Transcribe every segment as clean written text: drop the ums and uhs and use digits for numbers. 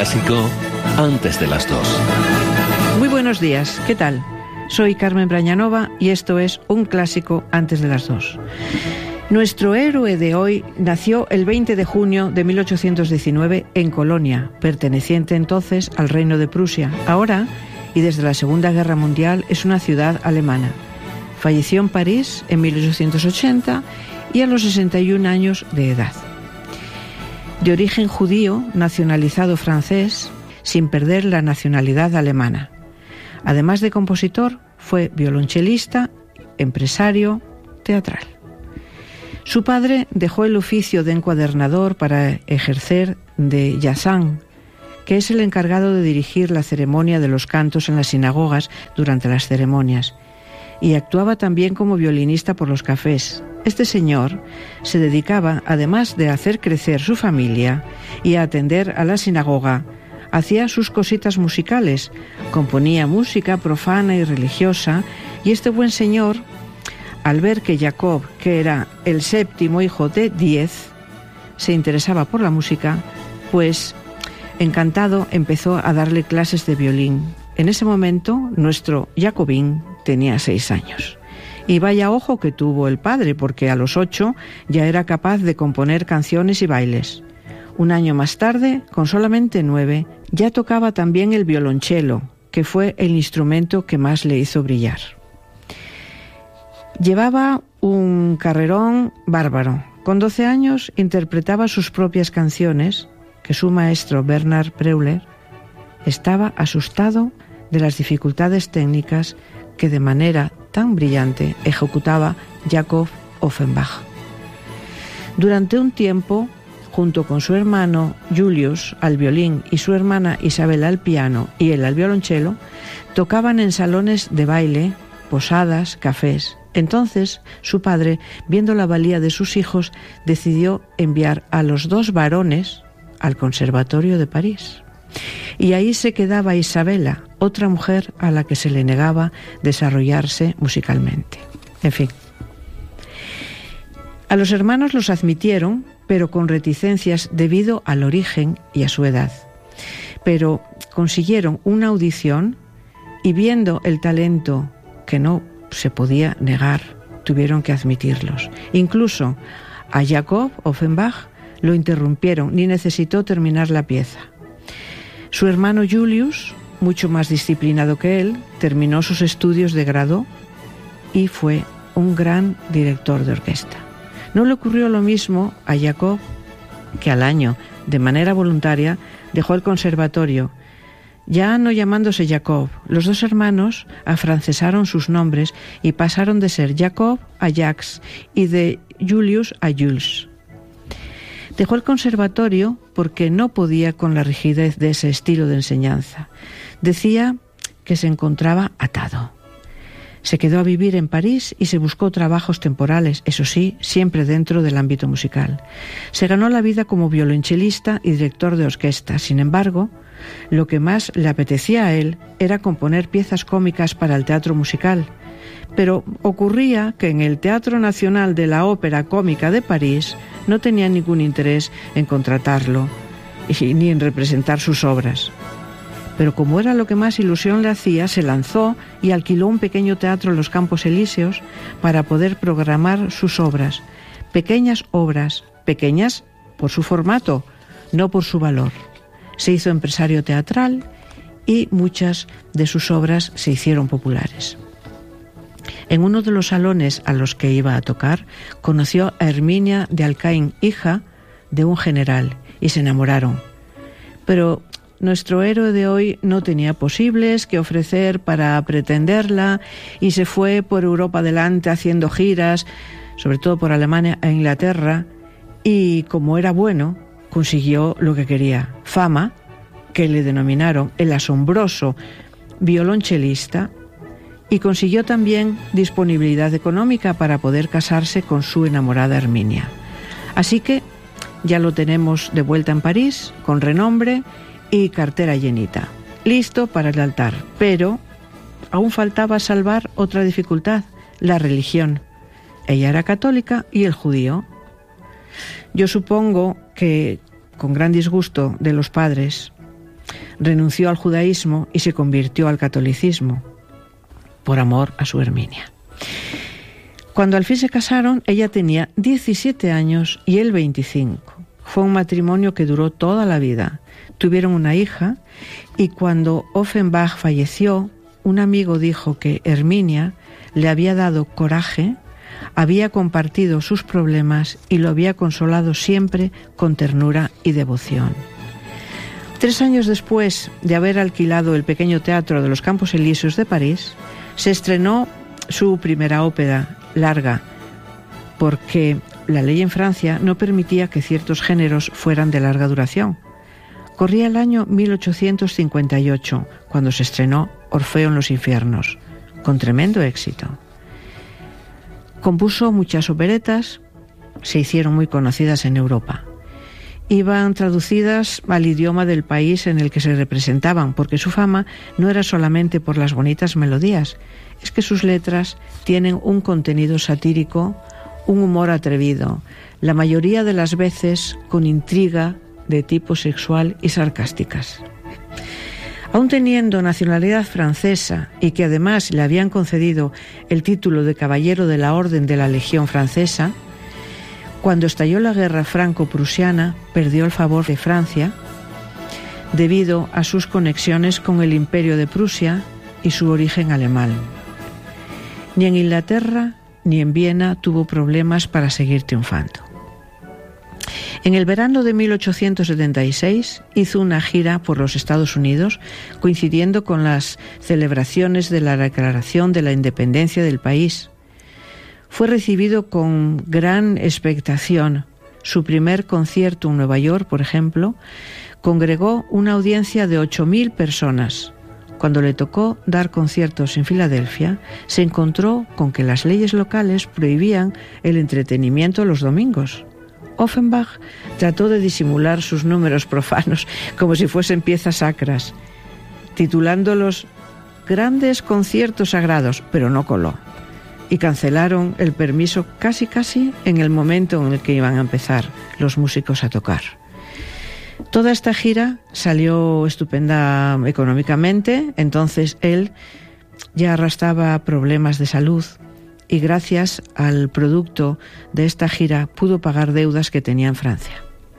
clásico antes de las 2. Muy buenos días, ¿qué tal? Soy Carmen Brañanova y esto es Un Clásico antes de las 2. Nuestro héroe de hoy nació el 20 de junio de 1819 en Colonia, perteneciente entonces al Reino de Prusia. Ahora, y desde la Segunda Guerra Mundial, es una ciudad alemana. Falleció en París en 1880 y a los 61 años de edad. De origen judío, nacionalizado francés, sin perder la nacionalidad alemana. Además de compositor, fue violonchelista, empresario, teatral. Su padre dejó el oficio de encuadernador para ejercer de yazán, que es el encargado de dirigir la ceremonia de los cantos en las sinagogas durante las ceremonias, y actuaba también como violinista por los cafés. Este señor se dedicaba, además de hacer crecer su familia y a atender a la sinagoga, hacía sus cositas musicales, componía música profana y religiosa, y este buen señor, al ver que Jacob, que era el séptimo hijo de 10, se interesaba por la música, pues encantado empezó a darle clases de violín. En ese momento, nuestro Jacobín tenía 6 años. Y vaya ojo que tuvo el padre, porque a los 8 ya era capaz de componer canciones y bailes. Un año más tarde, con solamente 9, ya tocaba también el violonchelo, que fue el instrumento que más le hizo brillar. Llevaba un carrerón bárbaro. Con 12 años interpretaba sus propias canciones, que su maestro Bernhard Breuer estaba asustado de las dificultades técnicas que de manera tan brillante ejecutaba Jacob Offenbach. Durante un tiempo, junto con su hermano Julius al violín y su hermana Isabel al piano y él al violonchelo, tocaban en salones de baile, posadas, cafés. Entonces, su padre, viendo la valía de sus hijos, decidió enviar a los 2 varones al Conservatorio de París. Y ahí se quedaba Isabela, otra mujer a la que se le negaba desarrollarse musicalmente. En fin. A los hermanos los admitieron, pero con reticencias debido al origen y a su edad. Pero consiguieron una audición y, viendo el talento que no se podía negar, tuvieron que admitirlos. Incluso a Jacob Offenbach lo interrumpieron, ni necesitó terminar la pieza. Su hermano Julius, mucho más disciplinado que él, terminó sus estudios de grado y fue un gran director de orquesta. No le ocurrió lo mismo a Jacob, que al año, de manera voluntaria, dejó el conservatorio. Ya no llamándose Jacob, los 2 hermanos afrancesaron sus nombres y pasaron de ser Jacob a Jacques y de Julius a Jules. Dejó el conservatorio porque no podía con la rigidez de ese estilo de enseñanza. Decía que se encontraba atado. Se quedó a vivir en París y se buscó trabajos temporales, eso sí, siempre dentro del ámbito musical. Se ganó la vida como violonchelista y director de orquesta. Sin embargo, lo que más le apetecía a él era componer piezas cómicas para el teatro musical. Pero ocurría que en el Teatro Nacional de la Ópera Cómica de París no tenía ningún interés en contratarlo ni en representar sus obras. Pero como era lo que más ilusión le hacía, se lanzó y alquiló un pequeño teatro en los Campos Elíseos para poder programar sus obras. Pequeñas obras, pequeñas por su formato, no por su valor. Se hizo empresario teatral y muchas de sus obras se hicieron populares. En uno de los salones a los que iba a tocar, conoció a Herminia de Alcaín, hija de un general, y se enamoraron. Pero nuestro héroe de hoy no tenía posibles que ofrecer para pretenderla y se fue por Europa adelante haciendo giras, sobre todo por Alemania e Inglaterra, y como era bueno, consiguió lo que quería, fama, que le denominaron el asombroso violonchelista, y consiguió también disponibilidad económica para poder casarse con su enamorada Herminia. Así que ya lo tenemos de vuelta en París, con renombre y cartera llenita, listo para el altar. Pero aún faltaba salvar otra dificultad, la religión. Ella era católica y él judío. Yo supongo que, con gran disgusto de los padres, renunció al judaísmo y se convirtió al catolicismo, por amor a su Herminia. Cuando al fin se casaron, ella tenía 17 años y él 25. Fue un matrimonio que duró toda la vida. Tuvieron una hija y cuando Offenbach falleció, un amigo dijo que Herminia le había dado coraje, había compartido sus problemas y lo había consolado siempre con ternura y devoción. 3 años después de haber alquilado el pequeño teatro de los Campos Elíseos de París, se estrenó su primera ópera larga, porque la ley en Francia no permitía que ciertos géneros fueran de larga duración. Corría el año 1858, cuando se estrenó Orfeo en los infiernos, con tremendo éxito. Compuso muchas operetas, se hicieron muy conocidas en Europa. Iban traducidas al idioma del país en el que se representaban, porque su fama no era solamente por las bonitas melodías, es que sus letras tienen un contenido satírico, un humor atrevido, la mayoría de las veces con intriga de tipo sexual y sarcásticas. Aun teniendo nacionalidad francesa y que además le habían concedido el título de Caballero de la Orden de la Legión Francesa, cuando estalló la guerra franco-prusiana perdió el favor de Francia debido a sus conexiones con el Imperio de Prusia y su origen alemán. Ni en Inglaterra ni en Viena tuvo problemas para seguir triunfando. En el verano de 1876 hizo una gira por los Estados Unidos, coincidiendo con las celebraciones de la Declaración de la Independencia del país. Fue recibido con gran expectación. Su primer concierto en Nueva York, por ejemplo, congregó una audiencia de 8.000 personas. Cuando le tocó dar conciertos en Filadelfia, se encontró con que las leyes locales prohibían el entretenimiento los domingos. Offenbach trató de disimular sus números profanos como si fuesen piezas sacras, titulándolos Grandes Conciertos Sagrados, pero no coló. Y cancelaron el permiso casi en el momento en el que iban a empezar los músicos a tocar. Toda esta gira salió estupenda económicamente, entonces él ya arrastraba problemas de salud y gracias al producto de esta gira pudo pagar deudas que tenía en Francia.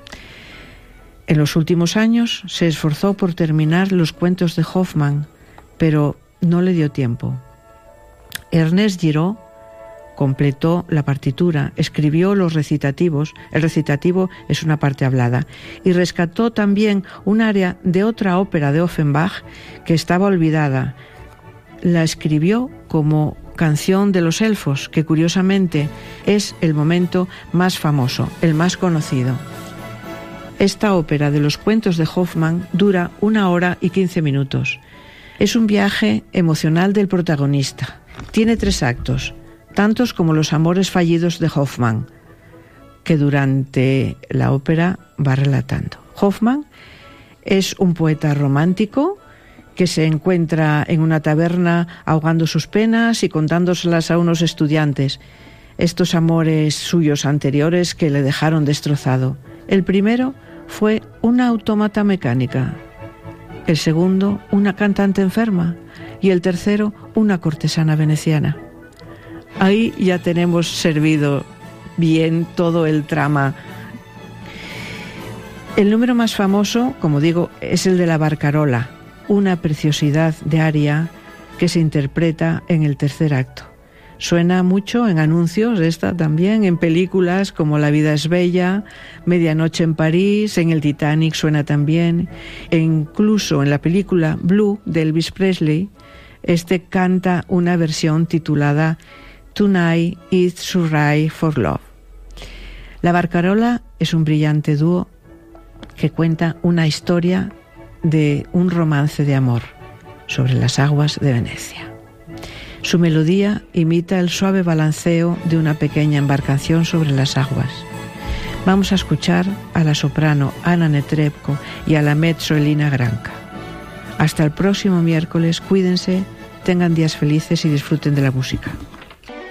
En los últimos años se esforzó por terminar los cuentos de Hoffmann, pero no le dio tiempo. Ernest Giraud completó la partitura, escribió los recitativos, el recitativo es una parte hablada, y rescató también un área de otra ópera de Offenbach que estaba olvidada. La escribió como Canción de los Elfos, que curiosamente es el momento más famoso, el más conocido. Esta ópera de los cuentos de Hoffmann dura 1 hora y 15 minutos. Es un viaje emocional del protagonista. Tiene 3 actos, tantos como los amores fallidos de Hoffmann, que durante la ópera va relatando. Hoffmann es un poeta romántico que se encuentra en una taberna ahogando sus penas y contándoselas a unos estudiantes, estos amores suyos anteriores que le dejaron destrozado. El primero fue una autómata mecánica, el segundo una cantante enferma y el tercero una cortesana veneciana. Ahí ya tenemos servido bien todo el trama. El número más famoso, como digo, es el de la Barcarola, una preciosidad de aria que se interpreta en el 3er acto. Suena mucho en anuncios, esta también, en películas como La vida es bella, Medianoche en París, en el Titanic suena también, e incluso en la película Blue de Elvis Presley, este canta una versión titulada Tonight It's Alright for Love. La Barcarola es un brillante dúo que cuenta una historia de un romance de amor sobre las aguas de Venecia. Su melodía imita el suave balanceo de una pequeña embarcación sobre las aguas. Vamos a escuchar a la soprano Anna Netrebko y a la mezzo Elina Granca. Hasta el próximo miércoles, cuídense, tengan días felices y disfruten de la música.